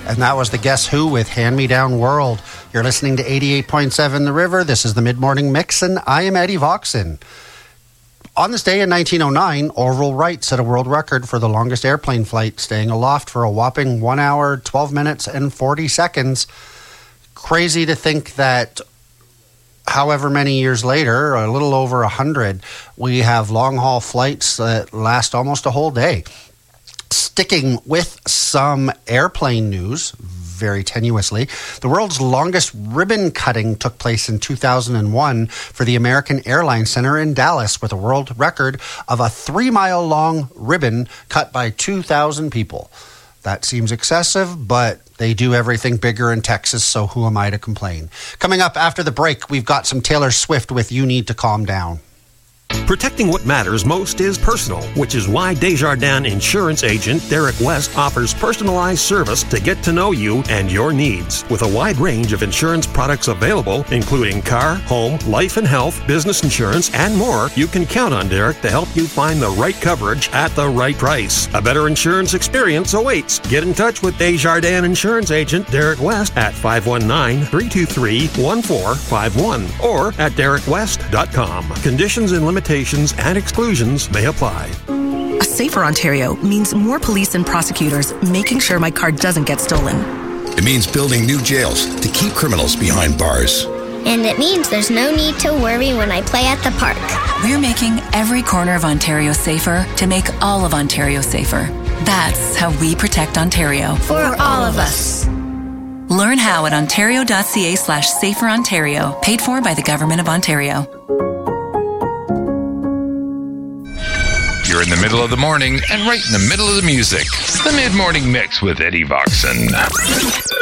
And that was the Guess Who with Hand Me Down World. You're listening to 88.7 The River. This is the Mid-Morning Mix, and I am Eddie Voxon. On this day in 1909, Orville Wright set a world record for the longest airplane flight, staying aloft for a whopping 1 hour, 12 minutes, and 40 seconds. Crazy to think that however many years later, a little over 100, we have long-haul flights that last almost a whole day. Sticking with some airplane news, very tenuously, the world's longest ribbon cutting took place in 2001 for the American Airlines Center in Dallas, with a world record of a 3-mile-long ribbon cut by 2,000 people. That seems excessive, but they do everything bigger in Texas, so who am I to complain? Coming up after the break, we've got some Taylor Swift with You Need to Calm Down. Protecting what matters most is personal, which is why Desjardins insurance agent Derek West offers personalized service to get to know you and your needs. With a wide range of insurance products available, including car, home, life and health, business insurance, and more, you can count on Derek to help you find the right coverage at the right price. A better insurance experience awaits. Get in touch with Desjardins insurance agent Derek West at 519-323-1451 or at derekwest.com. Conditions and limitations and exclusions may apply. A safer Ontario means more police and prosecutors making sure my car doesn't get stolen. It means building new jails to keep criminals behind bars. And it means there's no need to worry when I play at the park. We're making every corner of Ontario safer to make all of Ontario safer. That's how we protect Ontario. For all of us. Learn how at ontario.ca/saferontario. Paid for by the Government of Ontario. You're in the middle of the morning and right in the middle of the music. The Mid-Morning Mix with Eddie Voxon.